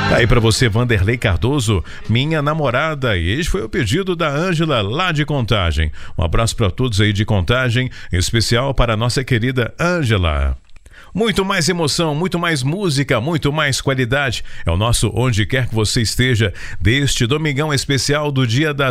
Tá aí pra você, Vanderlei Cardoso, Minha Namorada. E esse foi o pedido da Ângela, lá de Contagem. Um abraço pra todos aí de Contagem, em especial para a nossa querida Ângela. Muito mais emoção, muito mais música, muito mais qualidade. É o nosso Onde Quer Que Você Esteja, deste domingão especial do Dia das